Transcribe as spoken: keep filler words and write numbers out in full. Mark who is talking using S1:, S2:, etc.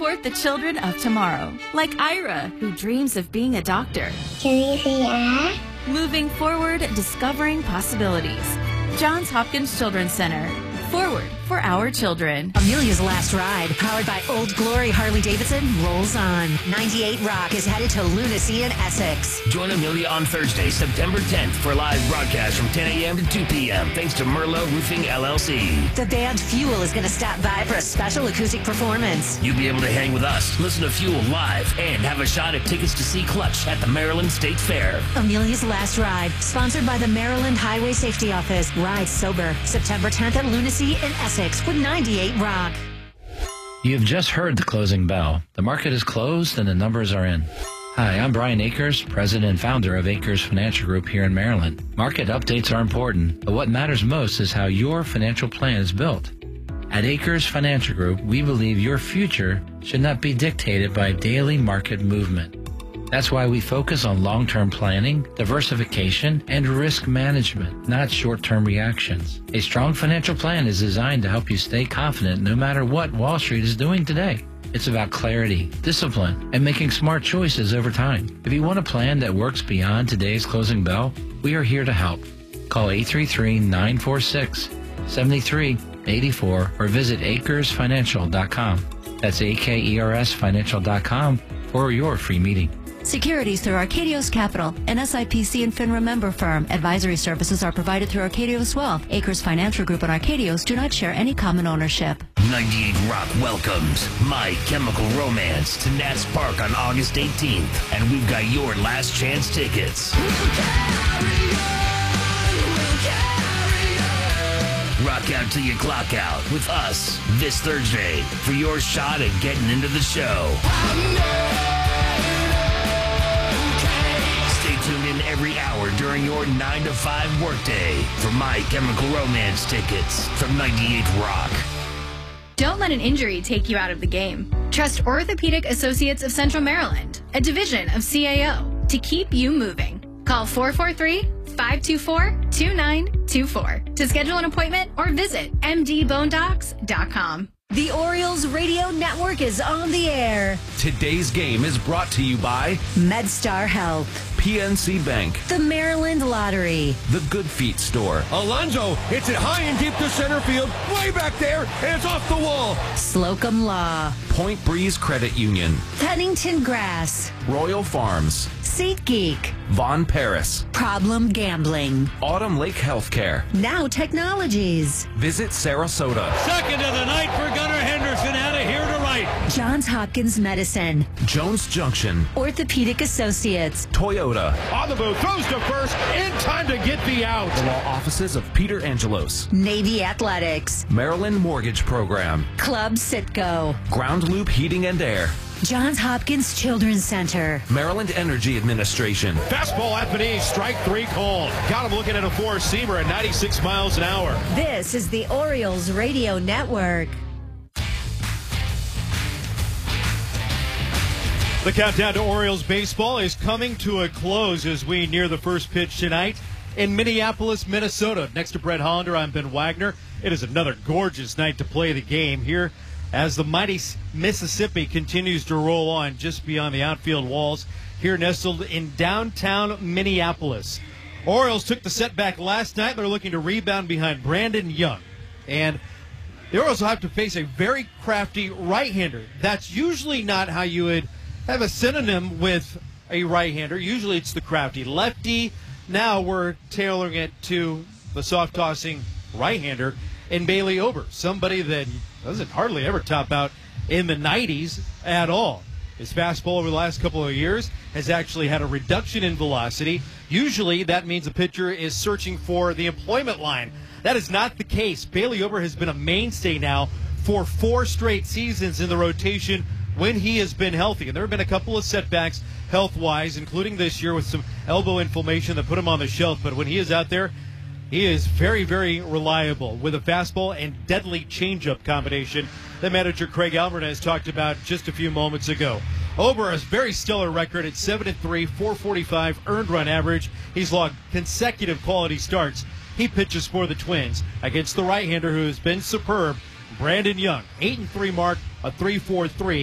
S1: support the children of tomorrow, like Ira, who dreams of being a doctor.
S2: Can we say ah?
S1: Moving forward, discovering possibilities. Johns Hopkins Children's Center. Forward for our children.
S3: Amelia's Last Ride, powered by Old Glory Harley-Davidson, rolls on. ninety-eight Rock is headed to Lunacy in Essex.
S4: Join Amelia on Thursday, September tenth for a live broadcast from ten a.m. to two p.m. thanks to Merlot Roofing, L L C.
S3: The band Fuel is going to stop by for a special acoustic performance.
S4: You'll be able to hang with us, listen to Fuel live, and have a shot at tickets to see Clutch at the Maryland State Fair.
S3: Amelia's Last Ride, sponsored by the Maryland Highway Safety Office. Ride sober, September tenth at Lunacy in Essex with ninety-eight Rock.
S5: You've just heard the closing bell. The market is closed and the numbers are in. Hi, I'm Brian Akers, president and founder of Akers Financial Group here in Maryland. Market updates are important, but what matters most is how your financial plan is built. At Akers Financial Group, we believe your future should not be dictated by daily market movement. That's why we focus on long-term planning, diversification, and risk management, not short-term reactions. A strong financial plan is designed to help you stay confident no matter what Wall Street is doing today. It's about clarity, discipline, and making smart choices over time. If you want a plan that works beyond today's closing bell, we are here to help. Call eight three three, nine four six, seven three eight four or visit akers financial dot com. That's A K E R S financial dot com for your free meeting.
S3: Securities through Arcadios Capital, an S I P C and FINRA member firm. Advisory services are provided through Arcadios Wealth. Akers Financial Group and Arcadios do not share any common ownership.
S4: ninety-eight Rock welcomes My Chemical Romance to Nats Park on August eighteenth, and we've got your last chance tickets. Rock out till you clock out with us this Thursday for your shot at getting into the show. Tune in every hour during your nine to five workday for My Chemical Romance tickets from ninety-eight Rock.
S6: Don't let an injury take you out of the game. Trust Orthopedic Associates of Central Maryland, a division of C A O, to keep you moving. Call four four three, five two four, two nine two four to schedule an appointment or visit m d bone docs dot com.
S3: The Orioles Radio Network is on the air.
S7: Today's game is brought to you by
S3: MedStar Health,
S7: P N C Bank,
S3: the Maryland Lottery,
S7: the Good Feet Store.
S8: Alonso hits it high and deep to center field, way back there, and it's off the wall.
S3: Slocum Law,
S7: Point Breeze Credit Union,
S3: Pennington Grass,
S7: Royal Farms,
S3: SeatGeek,
S7: Von Paris,
S3: Problem Gambling,
S7: Autumn Lake Healthcare,
S3: Now Technologies,
S7: Visit Sarasota,
S8: Second of the night for Gunnar Henderson, out of here to right.
S3: Johns Hopkins Medicine,
S7: Jones Junction,
S3: Orthopedic Associates,
S7: Toyota,
S8: On the move, throws to first, in time to get the out.
S7: the law offices of Peter Angelos,
S3: Navy Athletics,
S7: Maryland Mortgage Program,
S3: Club Sitco,
S7: Ground Loop Heating and Air,
S3: Johns Hopkins Children's Center,
S7: Maryland Energy Administration.
S8: Fastball at the knee, strike three called. Got him looking at a four-seamer at ninety-six miles an hour.
S3: This is the Orioles Radio Network.
S8: The countdown to Orioles baseball is coming to a close as we near the first pitch tonight in Minneapolis, Minnesota. Next to Brett Hollander, I'm Ben Wagner. It is another gorgeous night to play the game here as the mighty Mississippi continues to roll on just beyond the outfield walls here nestled in downtown Minneapolis. Orioles took the setback last night. They're looking to rebound behind Brandon Young. And the Orioles will have to face a very crafty right-hander. That's usually not how you would have a synonym with a right-hander. Usually it's the crafty lefty. Now we're tailoring it to the soft-tossing right-hander in Bailey Ober, somebody that doesn't hardly ever top out in the nineties at all. His fastball over the last couple of years has actually had a reduction in velocity. Usually that means the pitcher is searching for the employment line. That is not the case. Bailey Ober has been a mainstay now for four straight seasons in the rotation when he has been healthy. And there have been a couple of setbacks health-wise, including this year with some elbow inflammation that put him on the shelf. But when he is out there, he is very, very reliable with a fastball and deadly changeup combination that manager Craig Alvarez talked about just a few moments ago. Ober has a very stellar record at seven and three, four forty-five earned run average. He's logged consecutive quality starts. He pitches for the Twins against the right-hander who has been superb, Brandon Young. eight and three mark, a three four three.